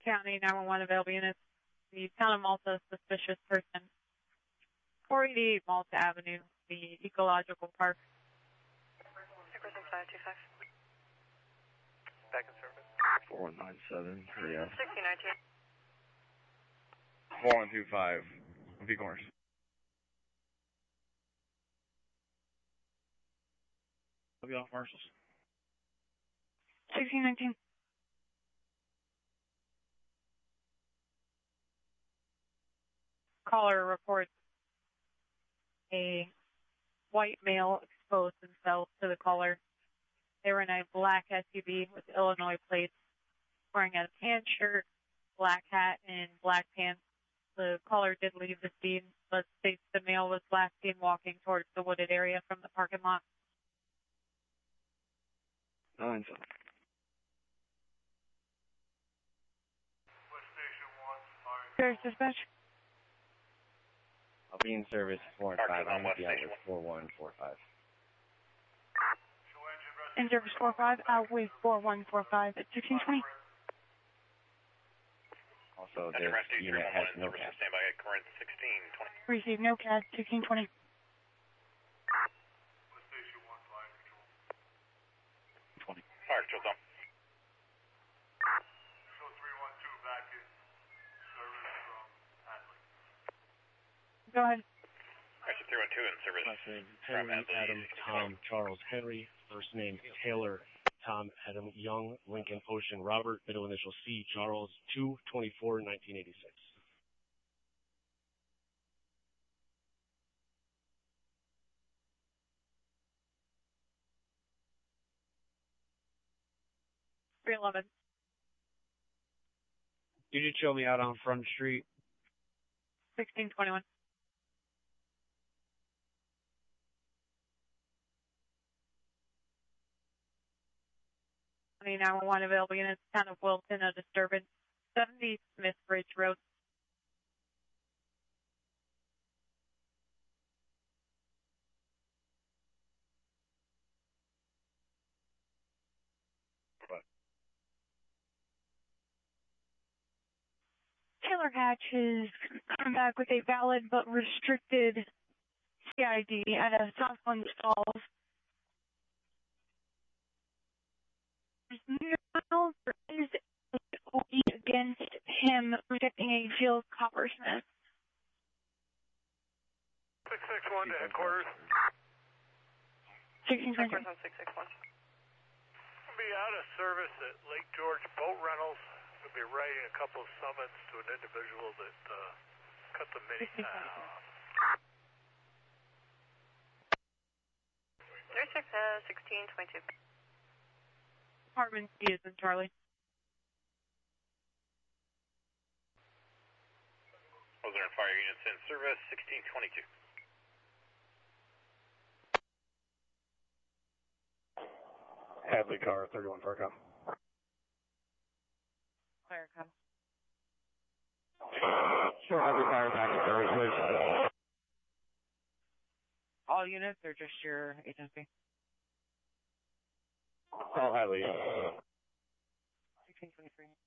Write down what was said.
County 911 available units. The town of Malta suspicious person. 488 Malta Avenue, the Ecological Park. 525. Back in service. 4197, hurry up. 1619. 4125, V corners. I'll be off marshals. 1619. Caller reports a white male exposed themselves to the caller. They were in a black SUV with Illinois plates, wearing a tan shirt, black hat, and black pants. The caller did leave the scene, but states the male was last seen walking towards the wooded area from the parking lot. 9-7. There's dispatch. I'll be in service 4 and 5. I'm going to be out with 4145. In service 45, out with 4145 at 1620. Also, this unit has no CAD. Stand by at current 1620. Receive no CAD, 1620. Fire control zone. Show 312 back in service from Hadley. Go ahead. Actually, 312 in service. Last name, from Henry, Hadley. Adam, Tom, Charles, Henry. First name, Taylor, Tom, Adam, Young, Lincoln, Ocean, Robert. Middle initial C, Charles, 2/24/1986. $311. You did show me out on Front Street. 1621. I 911 available units, town of Wilton, a disturbance, 70 Smith Bridge Road. Taylor Hatch is coming back with a valid but restricted CID at a Southland Falls. Now there is a OE against him rejecting a Jill Coppersmith. 661 to headquarters. 1620. Headquarters on 661. I'll be out of service at Lake George Boat Rentals. We'll be writing a couple of summons to an individual that cut the mini off. 1622. Department C is in Charlie. Those are in fire units in service, 1622. Hadley car, 31 Farcom. Clear, come. Sure, Hadley car back in service, please. All units or just your agency? Call Hadley. 1623.